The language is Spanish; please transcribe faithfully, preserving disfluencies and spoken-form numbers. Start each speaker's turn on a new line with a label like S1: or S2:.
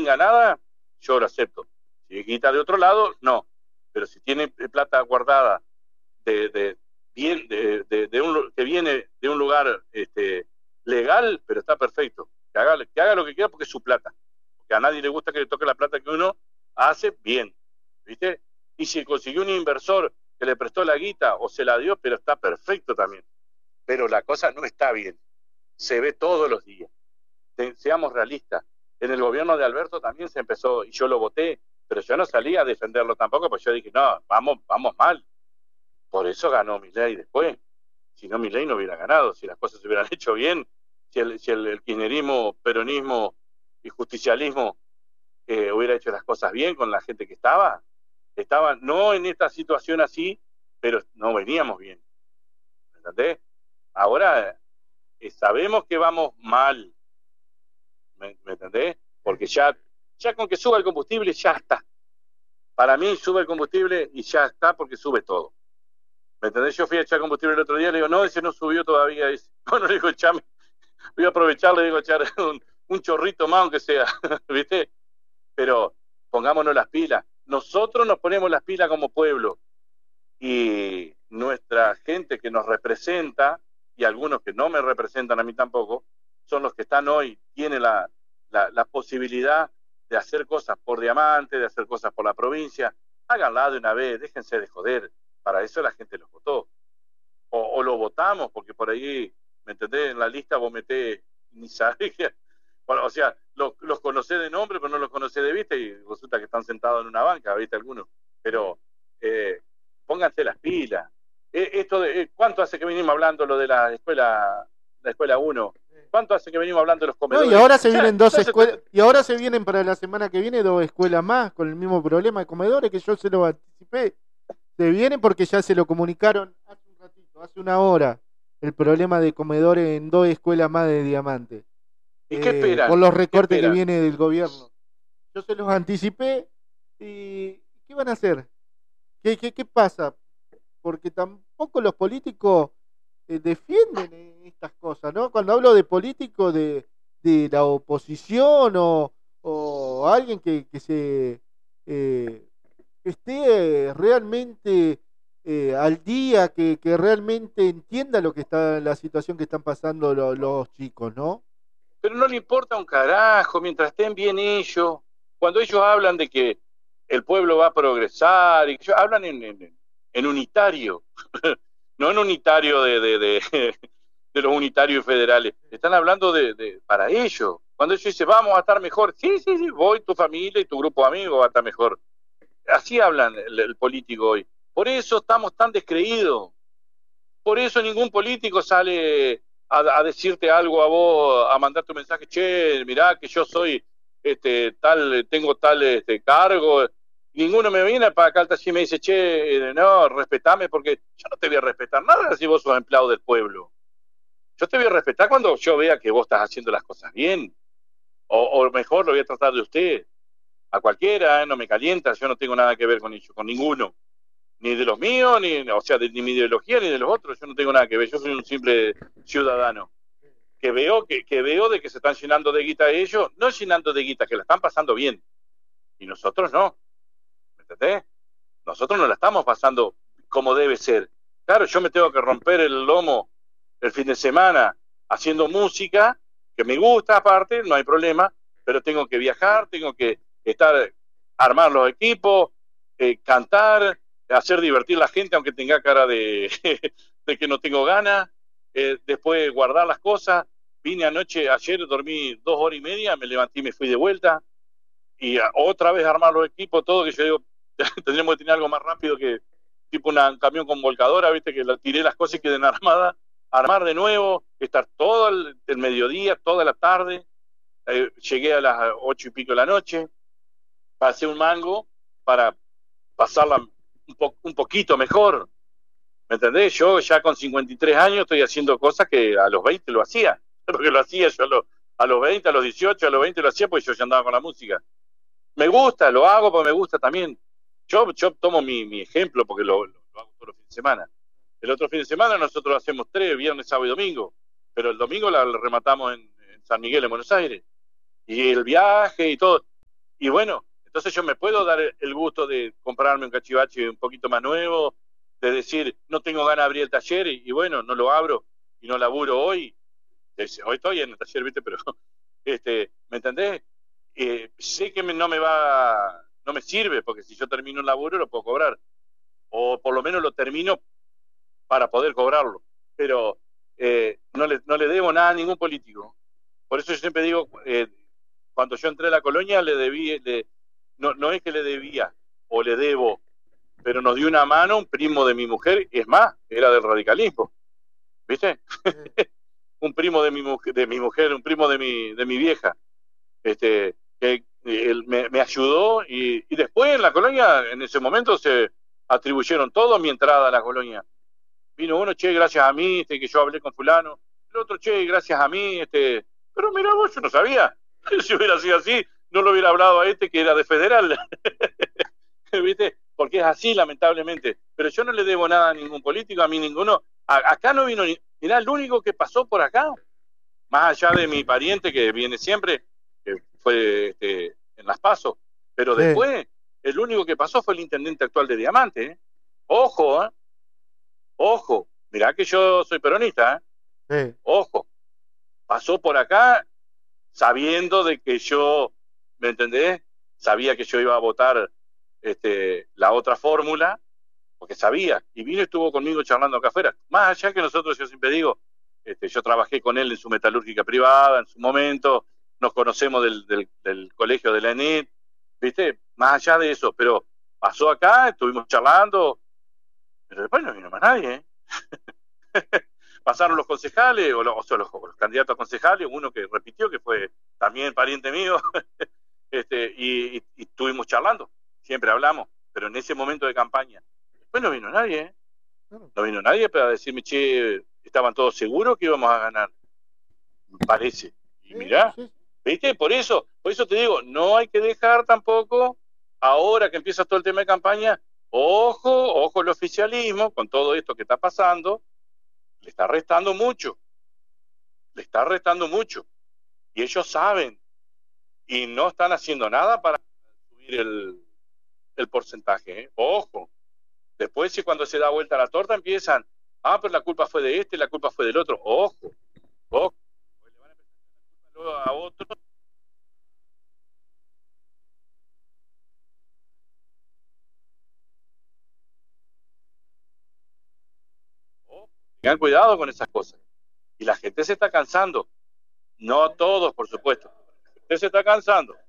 S1: tenga nada, yo lo acepto. Si quita de otro lado, no. Pero si tiene plata guardada de, de, bien, de, de, de un, que viene de un lugar este, legal, pero está perfecto. Que haga, que haga lo que quiera porque es su plata. Porque a nadie le gusta que le toque la plata que uno hace bien. ¿Viste? Y si consiguió un inversor que le prestó la guita o se la dio, pero está perfecto también. Pero la cosa no está bien. Se ve todos los días. Seamos realistas. En el gobierno de Alberto también se empezó, y yo lo voté, pero yo no salí a defenderlo tampoco, porque yo dije, no, vamos, vamos mal. Por eso ganó Milei después. Si no, Milei no hubiera ganado, si las cosas se hubieran hecho bien, si el, si el, el kirchnerismo, peronismo y justicialismo eh, hubiera hecho las cosas bien con la gente que estaba, estaba no en esta situación así, pero no veníamos bien. ¿Me entendés? Ahora eh, sabemos que vamos mal. ¿Me, me entendés? Porque ya, ya con que suba el combustible ya está. Para mí sube el combustible y ya está porque sube todo. ¿Me entendés? Yo fui a echar combustible el otro día, le digo, no, ese no subió todavía. Dice, bueno, le digo, echame, voy a aprovechar, le digo, echar un, un chorrito más aunque sea, ¿viste? Pero pongámonos las pilas. Nosotros nos ponemos las pilas como pueblo y nuestra gente que nos representa, y algunos que no me representan a mí tampoco, son los que están hoy, tienen la, la, la posibilidad de hacer cosas por Diamante, de hacer cosas por la provincia. Háganla de una vez, déjense de joder. Para eso la gente los votó. O, o lo votamos, porque por ahí, ¿me entendés? En la lista vos metés, ni sabés. Bueno, o sea, los, los conocés de nombre, pero no los conocés de vista, y resulta que están sentados en una banca, ¿viste? Algunos. Pero eh, pónganse las pilas. Eh, esto de, eh, ¿cuánto hace que venimos hablando lo de la escuela, la escuela uno? ¿Cuánto hace que venimos hablando de los comedores?
S2: No, y ahora se vienen dos
S1: ya
S2: escuelas, y ahora se vienen para la semana que viene dos escuelas más con el mismo problema de comedores que yo se lo anticipé. Se vienen porque ya se lo comunicaron hace un ratito, hace una hora, el problema de comedores en dos escuelas más de Diamante.
S1: ¿Y
S2: eh,
S1: qué esperan?
S2: Por los recortes
S1: que
S2: viene del gobierno. Yo se los anticipé y ¿qué van a hacer? ¿Qué, qué, qué pasa? Porque tampoco los políticos eh, defienden estas cosas, ¿no? Cuando hablo de políticos de, de la oposición o, o alguien que, que se eh, esté realmente eh, al día, que, que realmente entienda lo que está, la situación que están pasando lo, los chicos, ¿no?
S1: Pero no le importa un carajo, mientras estén bien ellos. Cuando ellos hablan de que el pueblo va a progresar, y ellos hablan en, en, en unitario, no en unitario de, de, de, de los unitarios federales, están hablando de, de para ellos. Cuando ellos dicen, vamos a estar mejor, sí, sí, sí, vos y tu familia y tu grupo de amigos va a estar mejor. Así hablan el, el político hoy. Por eso estamos tan descreídos. Por eso ningún político sale a, a decirte algo a vos, a mandarte un mensaje, che, mirá que yo soy este tal, tengo tal este cargo. Ninguno me viene para acá y me dice, che, no, respetame, porque yo no te voy a respetar nada si vos sos empleado del pueblo. Yo te voy a respetar cuando yo vea que vos estás haciendo las cosas bien. O, o mejor lo voy a tratar de usted. A cualquiera, ¿eh? No me calienta, yo no tengo nada que ver con ello, con ninguno. Ni de los míos, ni, o sea, de, ni mi ideología, ni de los otros, yo no tengo nada que ver, yo soy un simple ciudadano. Que veo, que, que veo de que se están llenando de guita ellos, no llenando de guita, que la están pasando bien. Y nosotros no. ¿Me entendés? Nosotros no la estamos pasando como debe ser. Claro, yo me tengo que romper el lomo el fin de semana haciendo música, que me gusta aparte, no hay problema, pero tengo que viajar, tengo que estar, armar los equipos, eh, cantar, hacer divertir a la gente, aunque tenga cara de, de que no tengo ganas, eh, después guardar las cosas. Vine anoche, ayer dormí dos horas y media, me levanté y me fui de vuelta, y a, otra vez armar los equipos, todo, que yo digo, tendríamos que tener algo más rápido que tipo una, un camión con volcadora, viste, que la, tiré las cosas y queden armadas, armar de nuevo, estar todo el, el mediodía, toda la tarde, eh, llegué a las ocho y pico de la noche, pasé un mango para pasarla un, po, un poquito mejor, ¿me entendés? Yo ya con cincuenta y tres años estoy haciendo cosas que a los veinte lo hacía, porque lo hacía yo a los, a los veinte, a los dieciocho, a los veinte lo hacía porque yo ya andaba con la música. Me gusta, lo hago porque me gusta también. Yo, yo tomo mi, mi ejemplo porque lo, lo, lo hago todos los fines de semana. El otro fin de semana nosotros hacemos tres, viernes, sábado y domingo, pero el domingo la, la rematamos en, en San Miguel, en Buenos Aires. Y el viaje y todo. Y bueno, entonces yo me puedo dar el gusto de comprarme un cachivache un poquito más nuevo, de decir, no tengo ganas de abrir el taller y, y bueno, no lo abro y no laburo hoy. Hoy estoy en el taller, ¿viste? Pero, este, ¿me entendés? Eh, sé que me, no me va, no me sirve, porque si yo termino un laburo lo puedo cobrar. O por lo menos lo termino para poder cobrarlo. Pero eh, no, le, no le debo nada a ningún político. Por eso yo siempre digo, eh, cuando yo entré a la colonia, le debí, le, no, no es que le debía o le debo, pero nos dio una mano un primo de mi mujer, y es más, era del radicalismo, ¿viste? Sí. Un primo de mi, de mi mujer, un primo de mi, de mi vieja, este, que él me, me ayudó y, y después en la colonia, en ese momento se atribuyeron todo a mi entrada a la colonia. Vino uno, che, gracias a mí, este, que yo hablé con fulano, el otro, che, gracias a mí, este, pero mira vos, yo no sabía, si hubiera sido así, no lo hubiera hablado a este que era de federal, ¿viste? Porque es así, lamentablemente, pero yo no le debo nada a ningún político, a mí ninguno, a, acá no vino, ni, mirá, el único que pasó por acá, más allá de mi pariente que viene siempre, que fue este, en Las Pasos, pero sí. Después, el único que pasó fue el intendente actual de Diamante, ¿eh? Ojo, ¿eh? Ojo, mirá que yo soy peronista, ¿eh? Sí. Ojo, pasó por acá sabiendo de que yo, ¿me entendés? Sabía que yo iba a votar este, la otra fórmula, porque sabía, y vino y estuvo conmigo charlando acá afuera. Más allá que nosotros, yo siempre digo, este, yo trabajé con él en su metalúrgica privada, en su momento, nos conocemos del, del, del colegio de la ENIT, ¿viste? Más allá de eso, pero pasó acá, estuvimos charlando, pero después no vino más nadie, ¿eh? Pasaron los concejales, o los, o sea, los, los candidatos a concejales, uno que repitió, que fue también pariente mío, este, y, y, y estuvimos charlando, siempre hablamos, pero en ese momento de campaña. Después no vino nadie, ¿eh? No vino nadie para decirme, che, estaban todos seguros que íbamos a ganar. Parece. Y mirá, ¿viste? Por eso, por eso te digo, no hay que dejar tampoco, ahora que empieza todo el tema de campaña, ojo, ojo el oficialismo, con todo esto que está pasando, le está restando mucho. Le está restando mucho. Y ellos saben. Y no están haciendo nada para subir el, el porcentaje, ¿eh? Ojo. Después, si cuando se da vuelta la torta, empiezan, ah, pero la culpa fue de este, la culpa fue del otro. Ojo, ojo. Pues le van a empezar a la culpa a otro. Ojo. Tengan cuidado con esas cosas. Y la gente se está cansando. No todos, por supuesto. La gente se está cansando.